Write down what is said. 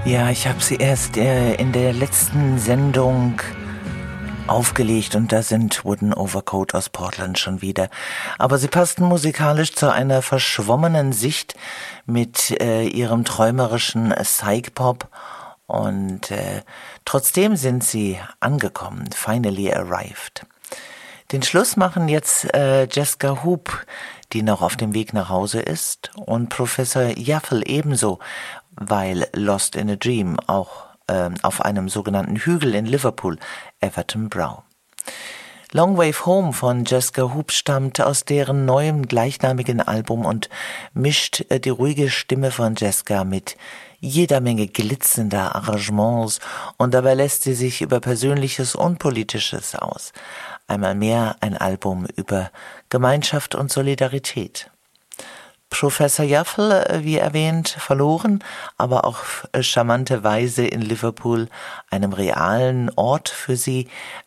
Ja, ich habe sie erst in der letzten Sendung aufgelegt und da sind Wooden Overcoat aus Portland schon wieder. Aber sie passten musikalisch zu einer verschwommenen Sicht mit ihrem träumerischen Psych-Pop und trotzdem sind sie angekommen, finally arrived. Den Schluss machen jetzt Jessica Hoop, die noch auf dem Weg nach Hause ist, und Professor Yaffle ebenso, weil Lost in a Dream auch auf einem sogenannten Hügel in Liverpool, Everton Brow. Long Wave Home von Jessica Hoop stammt aus deren neuem gleichnamigen Album und mischt die ruhige Stimme von Jessica mit jeder Menge glitzernder Arrangements und dabei lässt sie sich über Persönliches und Politisches aus. Einmal mehr ein Album über Gemeinschaft und Solidarität. Professor Yaffle, wie erwähnt, verloren, aber auf charmante Weise in Liverpool, einem realen Ort für sie,